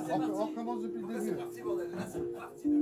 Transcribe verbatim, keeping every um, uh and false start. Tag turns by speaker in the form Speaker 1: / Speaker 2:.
Speaker 1: c'est
Speaker 2: On,
Speaker 1: parti.
Speaker 2: on recommence depuis le
Speaker 1: Là, c'est
Speaker 2: début.
Speaker 1: parti, bordel. Là, c'est parti.